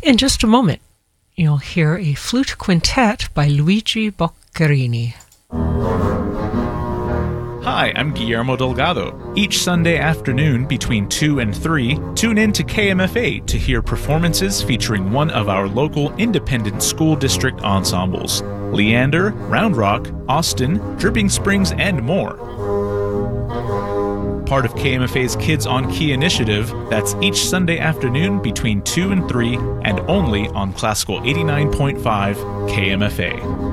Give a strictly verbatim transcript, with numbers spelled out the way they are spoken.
In just a moment, you'll hear a flute quintet by Luigi Boccherini. Hi, I'm Guillermo Delgado. Each Sunday afternoon between two and three, tune in to K M F A to hear performances featuring one of our local independent school district ensembles: Leander, Round Rock, Austin, Dripping Springs, and more. Part of K M F A's Kids on Key initiative, that's each Sunday afternoon between two and three, and only on Classical eighty-nine point five K M F A.